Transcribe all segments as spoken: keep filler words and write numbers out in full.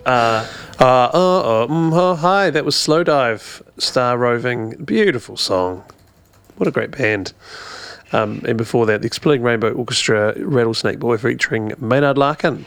Uh, uh, uh, uh, mm, oh, hi, that was Slowdive, Star Roving. Beautiful song. What a great band. Um, and before that, the Exploding Rainbow Orchestra, Rattlesnake Boy featuring Maynard Larkin.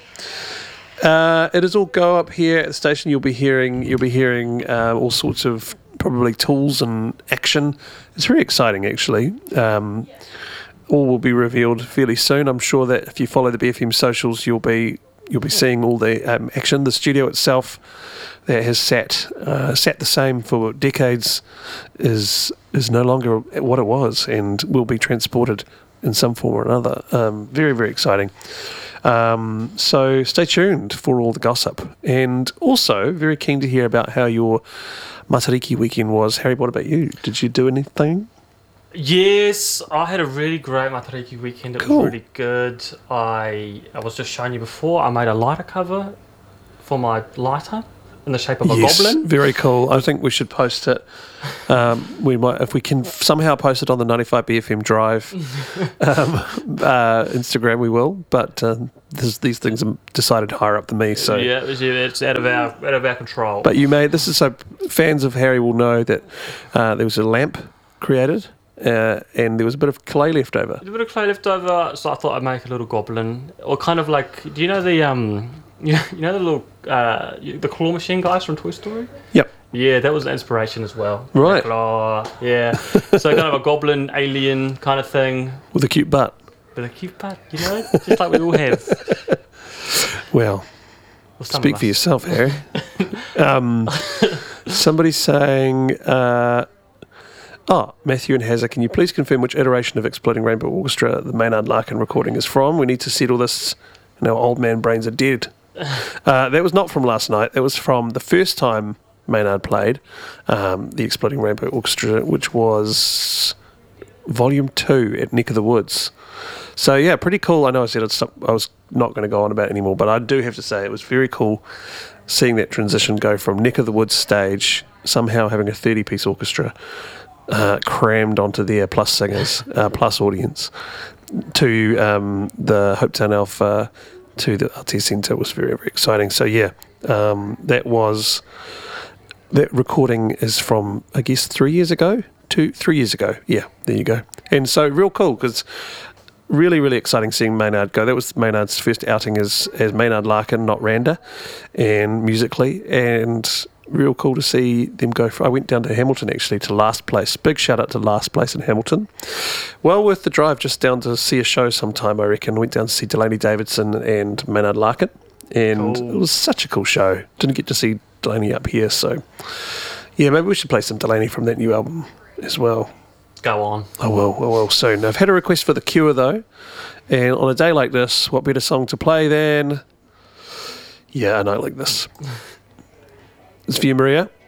Uh, it is all go up here at the station. You'll be hearing, you'll be hearing uh, all sorts of probably tools and action. It's very exciting, actually. Um, all will be revealed fairly soon. I'm sure that if you follow the B F M socials, you'll be you'll be seeing all the um, action. The studio itself, that has sat uh, sat the same for decades, is is no longer what it was, and will be transported in some form or another. Um, very very exciting. Um, so stay tuned for all the gossip, and also very keen to hear about how your Matariki weekend was. Harry, what about you? Did you do anything? Yes, I had a really great Matariki weekend. It Cool. was really good. I I was just showing you before. I made a lighter cover for my lighter in the shape of a Yes, goblin. very cool. I think we should post it. Um, we might, if we can somehow post it on the ninety-five B F M Drive um, uh, Instagram, we will. But uh, this, these things are decided higher up than me. So Yeah, it was, yeah, it's out of our out of our control. But you made this is so fans of Harry will know that uh, there was a lamp created. Uh, and there was a bit of clay left over. a bit of clay left over, so I thought I'd make a little goblin, or kind of like, do you know the um, you know, you know the little uh, the claw machine guys from Toy Story? Yep. Yeah, that was the inspiration as well. Right. Claw, yeah. So kind of a goblin alien kind of thing. With a cute butt. With a cute butt, you know, just like we all have. Well, Or some speak of for us. yourself, Harry. um, somebody's saying, uh, oh, Matthew and Hazza, can you please confirm which iteration of Exploding Rainbow Orchestra the Maynard Larkin recording is from? We need to settle this, and our old man brains are dead. Uh, that was not from last night. That was from the first time Maynard played um, the Exploding Rainbow Orchestra, which was Volume two at Neck of the Woods. So, yeah, pretty cool. I know I said I'd stop, I was not going to go on about it anymore, but I do have to say it was very cool seeing that transition go from Neck of the Woods stage, somehow having a thirty-piece orchestra uh, crammed onto there, plus singers, uh, plus audience, to um, the Hopetown Alpha, to the R T Centre. Was very, very exciting. So, yeah, um, that was... That recording is from, I guess, three years ago? Two, three years ago. Yeah, there you go. And so, real cool, because really, really exciting seeing Maynard go. That was Maynard's first outing as, as Maynard Larkin, not Randa, and musically. And real cool to see them go. For, I went down to Hamilton, actually, to Last Place. Big shout out to Last Place in Hamilton. Well worth the drive just down to see a show sometime, I reckon. Went down to see Delaney Davidson and Maynard Larkin. And Cool. it was such a cool show. Didn't get to see Delaney up here, so yeah, maybe we should play some Delaney from that new album as well. Go on. I will, I will soon. I've had a request for The Cure though, and on a day like this, what better song to play than Yeah, a Night Like This. It's for you, Maria.